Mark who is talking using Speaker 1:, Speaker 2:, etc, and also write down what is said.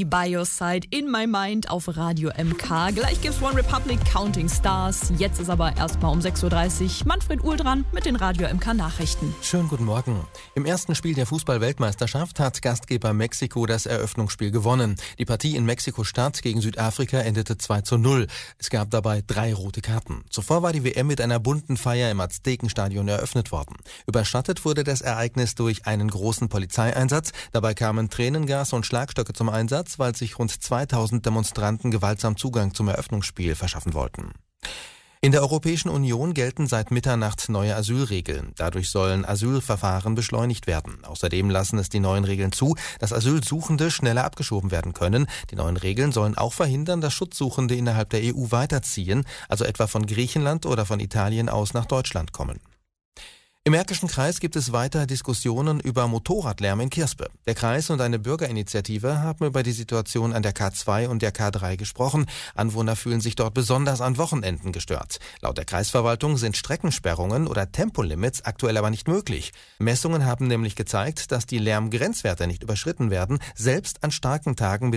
Speaker 1: by your side in my mind auf Radio MK. Gleich gibt's One Republic Counting Stars. Jetzt ist aber erstmal um 6.30 Uhr Manfred Uhl dran mit den Radio MK Nachrichten.
Speaker 2: Schönen guten Morgen. Im ersten Spiel der Fußball-Weltmeisterschaft hat Gastgeber Mexiko das Eröffnungsspiel gewonnen. Die Partie in Mexiko-Stadt gegen Südafrika endete 2:0. Es gab dabei 3 rote Karten. Zuvor war die WM mit einer bunten Feier im Aztekenstadion eröffnet worden. Überschattet wurde das Ereignis durch einen großen Polizeieinsatz. Dabei kamen Tränengas und Schlagstöcke zum Einsatz, weil sich rund 2000 Demonstranten gewaltsam Zugang zum Eröffnungsspiel verschaffen wollten. In der Europäischen Union gelten seit Mitternacht neue Asylregeln. Dadurch sollen Asylverfahren beschleunigt werden. Außerdem lassen es die neuen Regeln zu, dass Asylsuchende schneller abgeschoben werden können. Die neuen Regeln sollen auch verhindern, dass Schutzsuchende innerhalb der EU weiterziehen, also etwa von Griechenland oder von Italien aus nach Deutschland kommen. Im Märkischen Kreis gibt es weiter Diskussionen über Motorradlärm in Kirspe. Der Kreis und eine Bürgerinitiative haben über die Situation an der K2 und der K3 gesprochen. Anwohner fühlen sich dort besonders an Wochenenden gestört. Laut der Kreisverwaltung sind Streckensperrungen oder Tempolimits aktuell aber nicht möglich. Messungen haben nämlich gezeigt, dass die Lärmgrenzwerte nicht überschritten werden, selbst an starken Tagen